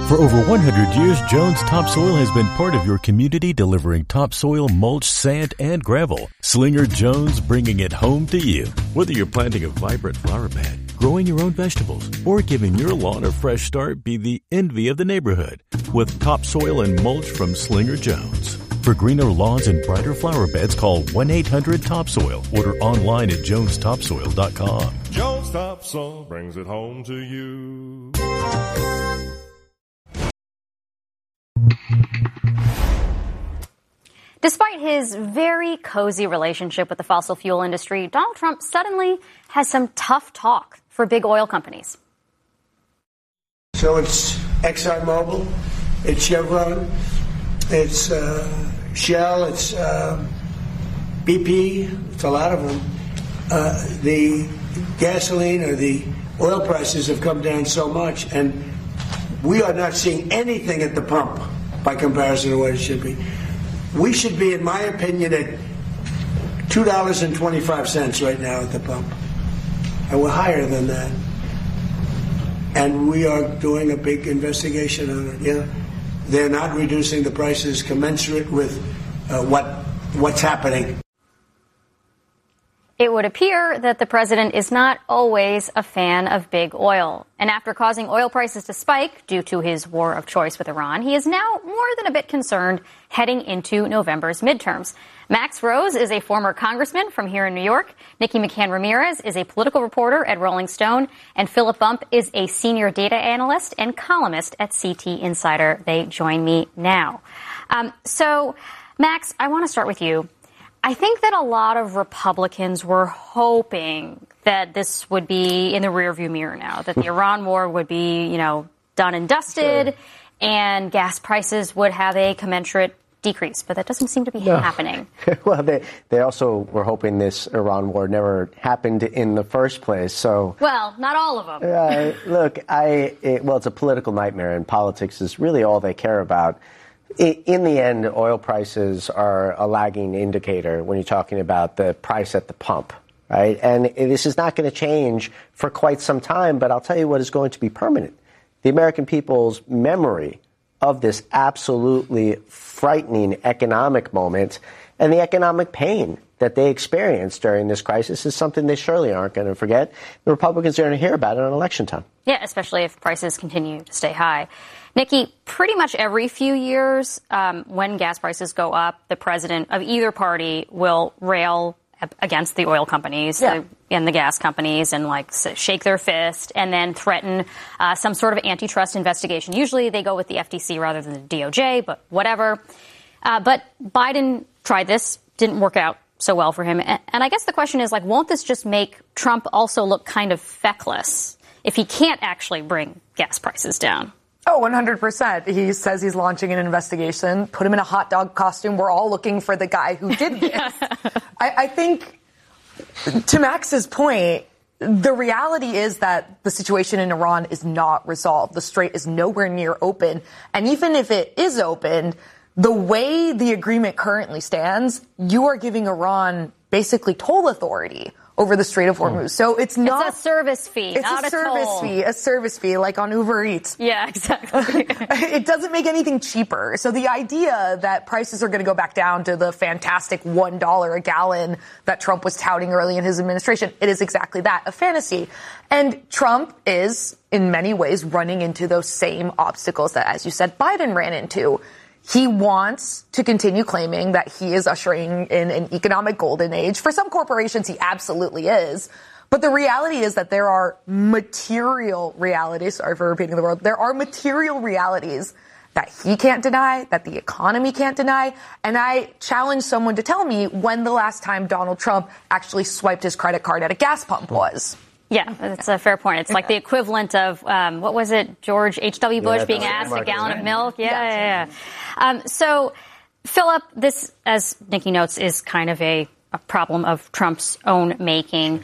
For over 100 years, Jones Topsoil has been part of your community, delivering topsoil, mulch, sand, and gravel. Slinger Jones, bringing it home to you. Whether you're planting a vibrant flower bed, growing your own vegetables, or giving your lawn a fresh start, be the envy of the neighborhood with topsoil and mulch from Slinger Jones. For greener lawns and brighter flower beds, call 1-800-TOPSOIL. Order online at jonestopsoil.com. Jones Topsoil brings it home to you. Despite his very cozy relationship with the fossil fuel industry, Donald Trump suddenly has some tough talk for big oil companies. So it's ExxonMobil, it's Chevron, it's Shell, it's BP, it's a lot of them. The gasoline or the oil prices have come down so much, and we are not seeing anything at the pump by comparison to what it should be. We should be, in my opinion, at $2.25 right now at the pump. And we're higher than that. And we are doing a big investigation on it. Yeah, they're not reducing the prices commensurate with what's happening. It would appear that the president is not always a fan of big oil. And after causing oil prices to spike due to his war of choice with Iran, he is now more than a bit concerned heading into November's midterms. Max Rose is a former congressman from here in New York. Nikki McCann Ramirez is a political reporter at Rolling Stone. And Philip Bump is a senior data analyst and columnist at CT Insider. They join me now. So, Max, I want to start with you. I think that a lot of Republicans were hoping that this would be in the rearview mirror now, that the Iran war would be, done and dusted, and gas prices would have a commensurate decrease. But that doesn't seem to be happening. Well, they also were hoping this Iran war never happened in the first place. So, well, not all of them. Look, it's a political nightmare, and politics is really all they care about. In the end, oil prices are a lagging indicator when you're talking about the price at the pump, right? And this is not going to change for quite some time, but I'll tell you what is going to be permanent. The American people's memory of this absolutely frightening economic moment and the economic pain that they experienced during this crisis is something they surely aren't going to forget. The Republicans are going to hear about it on election time. Yeah, especially if prices continue to stay high. Nikki, pretty much every few years, when gas prices go up, the president of either party will rail against the oil companies and the gas companies and shake their fist and then threaten some sort of antitrust investigation. Usually they go with the FTC rather than the DOJ, but whatever. But Biden tried this, didn't work out so well for him. And I guess the question is, won't this just make Trump also look kind of feckless if he can't actually bring gas prices down? Oh, 100%. He says he's launching an investigation. Put him in a hot dog costume. We're all looking for the guy who did this. I think, to Max's point, the reality is that the situation in Iran is not resolved. The strait is nowhere near open. And even if it is opened, the way the agreement currently stands, you are giving Iran basically toll authority over the Strait of Hormuz. So it's not... It's a service fee, not a toll. A service fee, like on Uber Eats. Yeah, exactly. It doesn't make anything cheaper. So the idea that prices are going to go back down to the fantastic $1 a gallon that Trump was touting early in his administration, it is exactly that, a fantasy. And Trump is, in many ways, running into those same obstacles that, as you said, Biden ran into. He wants to continue claiming that he is ushering in an economic golden age. For some corporations, he absolutely is. But the reality is that there are material realities, sorry for repeating the word, there are material realities that he can't deny, that the economy can't deny. And I challenge someone to tell me when the last time Donald Trump actually swiped his credit card at a gas pump was. Yeah, that's a fair point. It's like the equivalent of, what was it, George H.W. Bush being asked a gallon of milk? Yeah. So, Philip, this, as Nikki notes, is kind of a problem of Trump's own making.